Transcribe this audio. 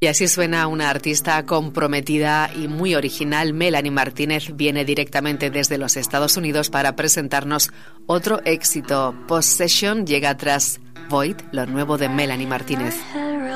Y así suena una artista comprometida y muy original. Melanie Martínez viene directamente desde los Estados Unidos para presentarnos otro éxito. Possession llega tras Void, lo nuevo de Melanie Martínez.